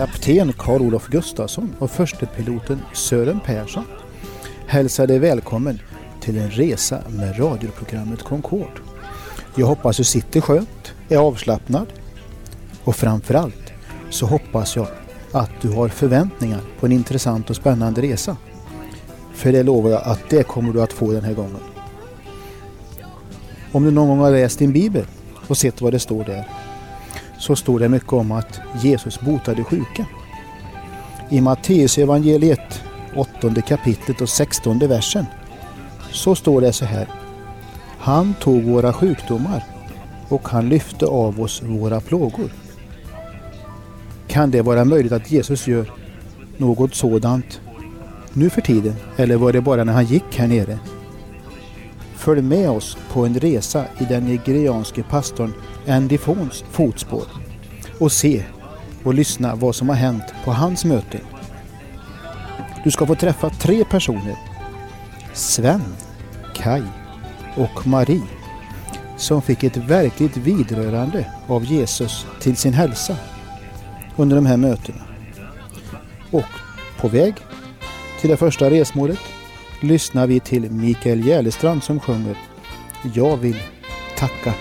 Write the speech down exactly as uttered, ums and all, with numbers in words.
kapten Karl-Olof Gustafsson och förstepiloten Sören Persson hälsar dig välkommen till en resa med radioprogrammet Concord. Jag hoppas du sitter skönt, är avslappnad och framförallt så hoppas jag att du har förväntningar på en intressant och spännande resa. För det lovar jag att det kommer du att få den här gången. Om du någon gång har läst din bibel och sett vad det står där, så står det mycket om att Jesus botade sjuka. I Matteus evangeliet, åttonde kapitlet och sextonde versen, så står det så här: Han tog våra sjukdomar och han lyfte av oss våra plågor. Kan det vara möjligt att Jesus gör något sådant nu för tiden, eller var det bara när han gick här nere? Följ med oss på en resa i den nigerianske pastorn Andy Fons fotspår och se och lyssna vad som har hänt på hans möten. Du ska få träffa tre personer, Sven, Kai och Marie, som fick ett verkligt vidrörande av Jesus till sin hälsa under de här mötena. Och på väg till det första resmålet lyssnar vi till Mikael Järlestrand som sjunger Jag vill tacka.